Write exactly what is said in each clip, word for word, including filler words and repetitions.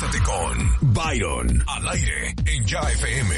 Conéctate con Byron al aire en Ya F M.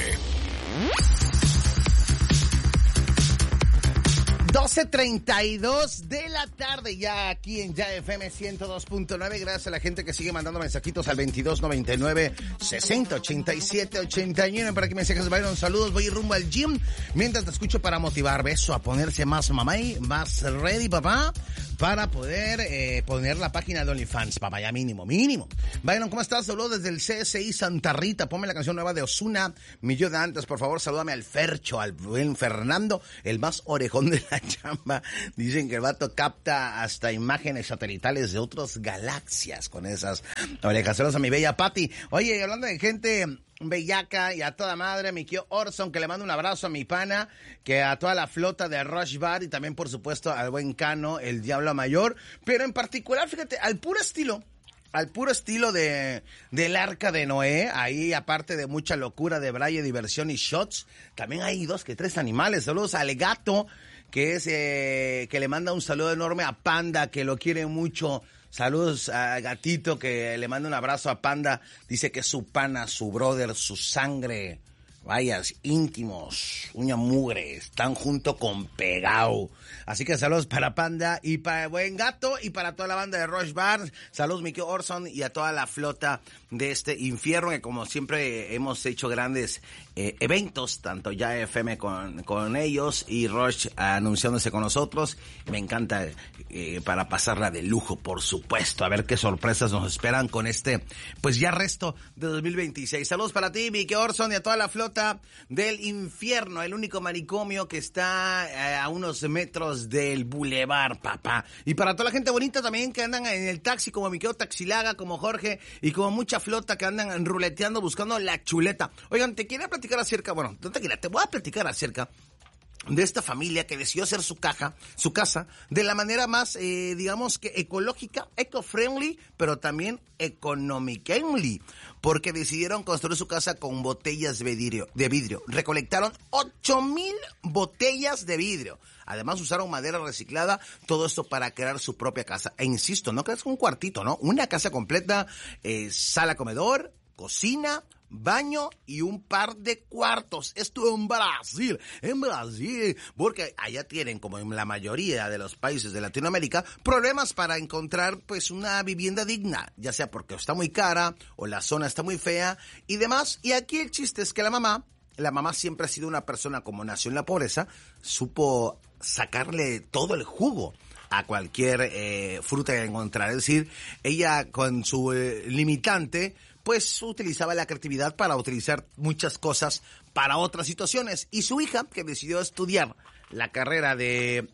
doce treinta y dos de la tarde ya aquí en Ya F M ciento dos punto nueve. Gracias a la gente que sigue mandando mensajitos al veintidós noventa y nueve sesenta ochenta y siete ochenta y uno. Para que mensajes vayan, saludos. Voy rumbo al gym mientras te escucho para motivar. Beso a ponerse más mamá y más ready, papá, para poder eh, poner la página de OnlyFans, papá, ya mínimo, mínimo. Byron, ¿cómo estás? Saludos desde el C S I Santa Rita. Ponme la canción nueva de Ozuna, Mi Yo de Antes, por favor. Salúdame al Fercho, al buen Fernando, el más orejón de la chamba. Dicen que el vato capta hasta imágenes satelitales de otras galaxias con esas orejas. Saludos a mi bella Patti. Oye, hablando de gente bellaca y a toda madre, mi tío Orson, que le mando un abrazo a mi pana, que a toda la flota de Rush Bar y también, por supuesto, al buen Cano, el Diablo Mayor, pero en particular, fíjate, al puro estilo, al puro estilo de del Arca de Noé. Ahí, aparte de mucha locura de braille, diversión y shots, también hay dos que tres animales. Saludos al Gato, que es, eh, que le manda un saludo enorme a Panda, que lo quiere mucho. Saludos a Gatito, que le manda un abrazo a Panda. Dice que es su pana, su brother, su sangre. Vayas, íntimos, uña mugre, están junto con pegao. Así que saludos para Panda y para el buen Gato y para toda la banda de Rush Bar. Saludos, Mickey Orson, y a toda la flota de este infierno, que como siempre hemos hecho grandes eh, eventos, tanto Ya F M con, con ellos y Rush anunciándose con nosotros. Me encanta eh, para pasarla de lujo, por supuesto. A ver qué sorpresas nos esperan con este, pues ya resto de dos mil veintiséis. Saludos para ti, Mickey Orson, y a toda la flota del infierno, el único manicomio que está eh, a unos metros del bulevar, papá. Y para toda la gente bonita también que andan en el taxi, como mi querido Taxilaga, como Jorge, y como mucha flota que andan ruleteando buscando la chuleta. Oigan, te quería platicar acerca, bueno, no te quería, te voy a platicar acerca de esta familia que decidió hacer su caja, su casa, de la manera más, eh, digamos que ecológica, eco-friendly, pero también economically, porque decidieron construir su casa con botellas de vidrio, de vidrio. Recolectaron ocho mil botellas de vidrio. Además usaron madera reciclada, todo esto para crear su propia casa. E insisto, no que es un cuartito, ¿no? Una casa completa, eh, sala, comedor, cocina, baño y un par de cuartos. Esto en Brasil, en Brasil, porque allá tienen, como en la mayoría de los países de Latinoamérica, problemas para encontrar pues una vivienda digna, ya sea porque está muy cara o la zona está muy fea y demás. Y aquí el chiste es que la mamá, la mamá siempre ha sido una persona, como nació en la pobreza, supo sacarle todo el jugo a cualquier eh, fruta que encontrara. Es decir, ella con su eh, limitante, pues utilizaba la creatividad para utilizar muchas cosas para otras situaciones. Y su hija, que decidió estudiar la carrera de,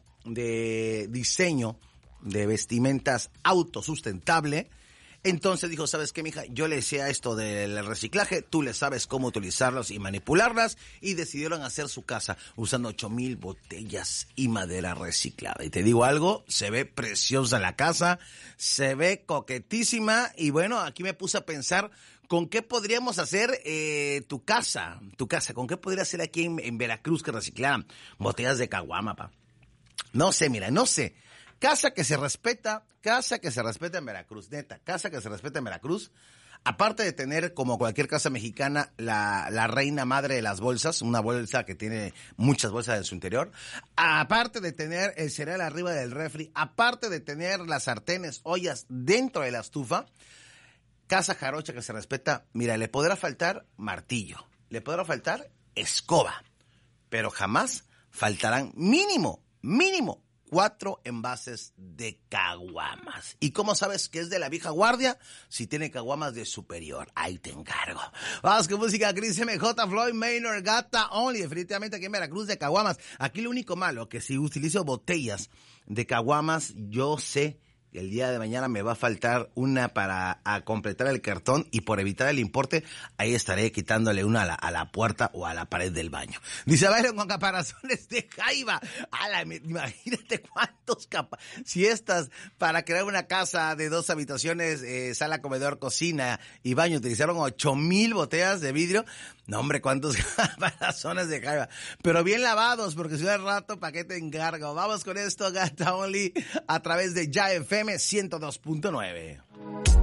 de diseño de vestimentas autosustentable, entonces dijo, ¿sabes qué, mija? Yo le sé a esto del reciclaje, tú le sabes cómo utilizarlos y manipularlas, y decidieron hacer su casa usando ocho mil botellas y madera reciclada. Y te digo algo, se ve preciosa la casa, se ve coquetísima, y bueno, aquí me puse a pensar, ¿con qué podríamos hacer eh, tu casa? Tu casa, ¿con qué podría hacer aquí en, en Veracruz que reciclaran botellas de caguama, pa? No sé, mira, no sé. Casa que se respeta, casa que se respeta en Veracruz, neta, casa que se respeta en Veracruz. Aparte de tener, como cualquier casa mexicana, la, la reina madre de las bolsas, una bolsa que tiene muchas bolsas en su interior. Aparte de tener el cereal arriba del refri, aparte de tener las sartenes, ollas dentro de la estufa, casa jarocha que se respeta, mira, le podrá faltar martillo, le podrá faltar escoba, pero jamás faltarán mínimo, mínimo, cuatro envases de caguamas. ¿Y cómo sabes que es de la vieja guardia? Si tiene caguamas de superior. Ahí te encargo. Vamos con música. Chris M J, Floyd Maynard, Gata Only. Definitivamente aquí en Veracruz de caguamas. Aquí lo único malo, que si utilizo botellas de caguamas, yo sé el día de mañana me va a faltar una para a completar el cartón, y por evitar el importe, ahí estaré quitándole una a la, a la puerta o a la pared del baño. Dice Byron, con caparazones de jaiba. Ala, imagínate cuántos capa siestas para crear una casa de dos habitaciones, eh, sala, comedor, cocina y baño. Utilizaron ocho mil botellas de vidrio. No, hombre, cuántos caparazones de jaiba. Pero bien lavados, porque si no es rato, ¿para qué te encargo? Vamos con esto, Gata Only, a través de Ya F M ciento dos punto nueve.